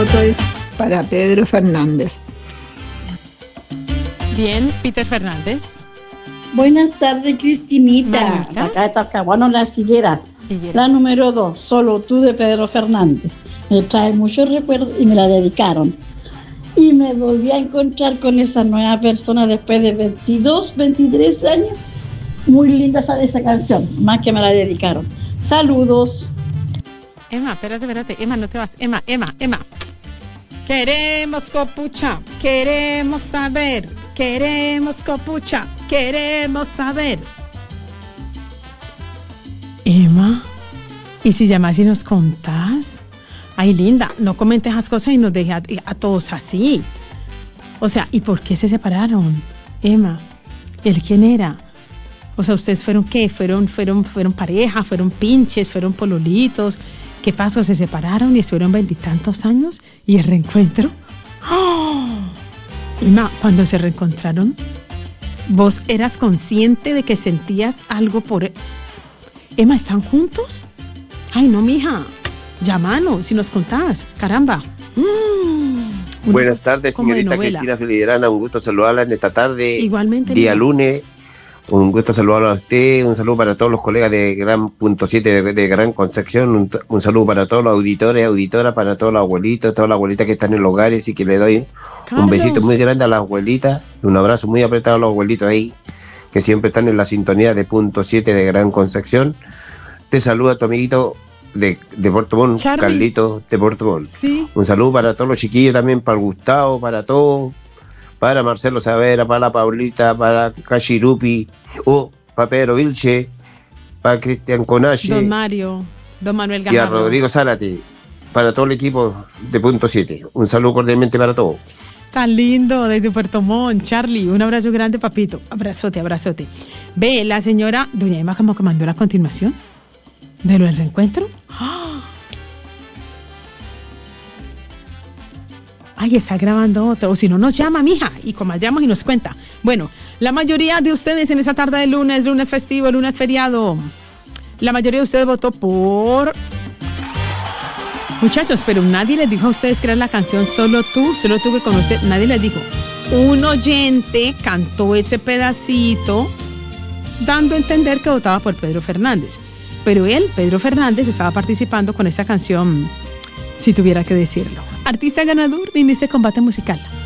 voto es para Pedro Fernández. Bien, Peter Fernández. Buenas tardes, Cristinita. Manita. Acá de Talcahuano, La Siguera. La número 2, Solo tú, de Pedro Fernández. Me trae muchos recuerdos y me la dedicaron. Y me volví a encontrar con esa nueva persona después de 22, 23 años. Muy linda esa canción, más que me la dedicaron. Saludos. Emma, espérate. Emma, no te vas. Emma. Queremos copucha, queremos saber. Queremos copucha, queremos saber. Emma, ¿y si llamas y nos contás? Ay, linda, no comentes esas cosas y nos dejes a todos así. O sea, ¿y por qué se separaron? Emma, ¿él quién era? O sea, ¿ustedes fueron qué? ¿Fueron pareja? ¿Fueron pinches? ¿Fueron pololitos? ¿Qué pasó? ¿Se separaron y estuvieron 20 y tantos años? ¿Y el reencuentro? ¡Oh! Emma, cuando se reencontraron, ¿vos eras consciente de que sentías algo por él? Emma, ¿están juntos? Ay, no, mija. Llámanos si nos contás. Caramba. Buenas tardes, señorita Cristina Filigrana. Un gusto saludarla en esta tarde. Igualmente. Día lunes. Un gusto saludarla a usted. Un saludo para todos los colegas de Gran Punto 7 de Gran Concepción. Un saludo para todos los auditores y auditoras, para todas las abuelitas que están en los hogares y que le doy un besito muy grande a las abuelitas. Un abrazo muy apretado a los abuelitos ahí, que siempre están en la sintonía de Punto 7 de Gran Concepción. Te saluda tu amiguito de Puerto Montt, Carlito de Puerto Montt. Sí. Un saludo para todos los chiquillos también, para el Gustavo, para todos, para Marcelo Savera, para la Paulita, para Cachirupi, para Pedro Vilche, para Cristian Conache, Don Manuel Gajardo y a Rodrigo Zárate, para todo el equipo de Punto 7. Un saludo cordialmente para todos. Tan lindo, desde Puerto Montt, Charlie. Un abrazo grande, papito. Abrazote. Ve, la señora doña Emma como que mandó la continuación de lo del reencuentro. Ay, está grabando otro. O si no, nos llama, mija, y como llama y nos cuenta. Bueno, la mayoría de ustedes en esa tarde de lunes festivo, lunes feriado, la mayoría de ustedes votó por... Muchachos, pero nadie les dijo a ustedes que era la canción Solo tú que conocer. Nadie les dijo. Un oyente cantó ese pedacito dando a entender que votaba por Pedro Fernández. Pero él, Pedro Fernández, estaba participando con esa canción, si tuviera que decirlo. Artista ganador en este combate musical.